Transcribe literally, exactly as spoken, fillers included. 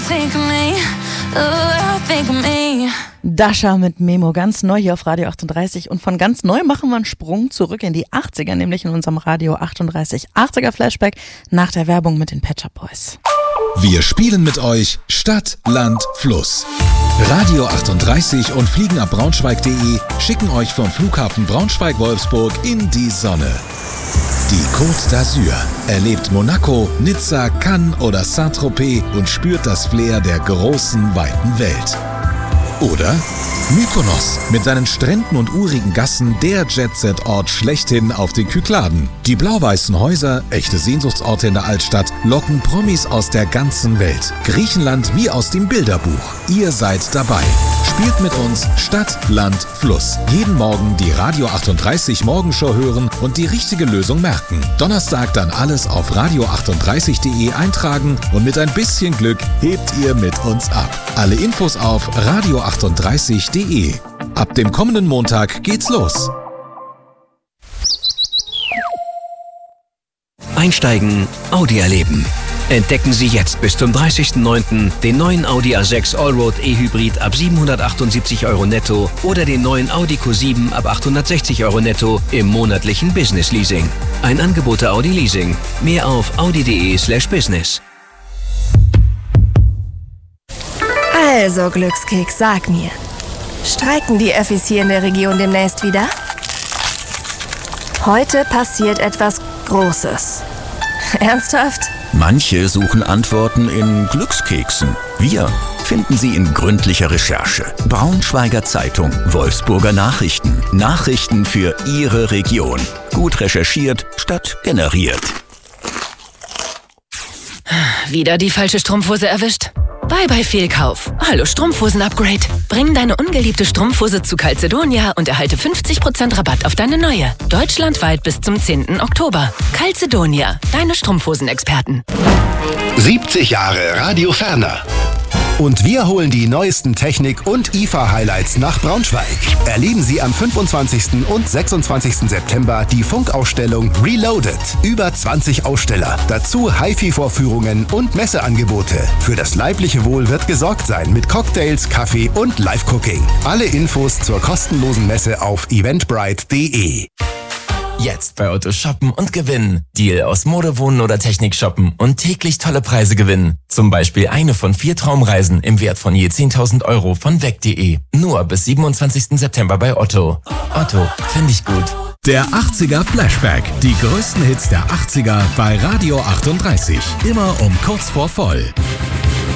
think of me? Ooh, think of me. Dasha mit Memo, ganz neu hier auf Radio achtunddreißig. Und von ganz neu machen wir einen Sprung zurück in die achtziger, nämlich in unserem Radio achtunddreißig achtziger Flashback nach der Werbung mit den Pet Shop Boys. Wir spielen mit euch Stadt, Land, Fluss. Radio achtunddreißig und fliegenabbraunschweig.de schicken euch vom Flughafen Braunschweig-Wolfsburg in die Sonne. Die Côte d'Azur erlebt Monaco, Nizza, Cannes oder Saint-Tropez und spürt das Flair der großen, weiten Welt. Oder Mykonos mit seinen Stränden und urigen Gassen, der Jet-Set-Ort schlechthin auf den Kykladen. Die blau-weißen Häuser, echte Sehnsuchtsorte in der Altstadt, locken Promis aus der ganzen Welt. Griechenland wie aus dem Bilderbuch. Ihr seid dabei. Spielt mit uns Stadt, Land, Fluss. Jeden Morgen die Radio achtunddreißig Morgenshow hören und die richtige Lösung merken. Donnerstag dann alles auf radio achtunddreißig punkt de eintragen und mit ein bisschen Glück hebt ihr mit uns ab. Alle Infos auf radio achtunddreißig punkt de. Ab dem kommenden Montag geht's los. Einsteigen, Audi erleben. Entdecken Sie jetzt bis zum dreißigsten neunten den neuen Audi A sechs Allroad E-Hybrid ab siebenhundertachtundsiebzig Euro netto oder den neuen Audi Q sieben ab achthundertsechzig Euro netto im monatlichen Business Leasing. Ein Angebot der Audi Leasing. Mehr auf audi punkt de slash business. Also, Glückskeks, sag mir. Streiken die Öffis hier in der Region demnächst wieder? Heute passiert etwas Großes. Ernsthaft? Manche suchen Antworten in Glückskeksen. Wir finden sie in gründlicher Recherche. Braunschweiger Zeitung, Wolfsburger Nachrichten. Nachrichten für Ihre Region. Gut recherchiert statt generiert. Wieder die falsche Strumpfhose erwischt? Bye bye Fehlkauf. Hallo Strumpfhosen-Upgrade. Bring deine ungeliebte Strumpfhose zu Calzedonia und erhalte fünfzig Prozent Rabatt auf deine neue. Deutschlandweit bis zum zehnten Oktober. Calzedonia, deine Strumpfhosen-Experten. siebzig Jahre Radio Ferner. Und wir holen die neuesten Technik- und I F A-Highlights nach Braunschweig. Erleben Sie am fünfundzwanzigsten und sechsundzwanzigsten September die Funkausstellung Reloaded. Über zwanzig Aussteller. Dazu Hi-Fi-Vorführungen und Messeangebote. Für das leibliche Wohl wird gesorgt sein mit Cocktails, Kaffee und Live-Cooking. Alle Infos zur kostenlosen Messe auf eventbrite punkt de. Jetzt bei Otto shoppen und gewinnen. Deal aus Mode, Wohnen oder Technik shoppen und täglich tolle Preise gewinnen. Zum Beispiel eine von vier Traumreisen im Wert von je zehntausend Euro von weg punkt de. Nur bis siebenundzwanzigsten September bei Otto. Otto, finde ich gut. Der achtziger Flashback. Die größten Hits der achtziger bei Radio achtunddreißig. Immer um kurz vor voll.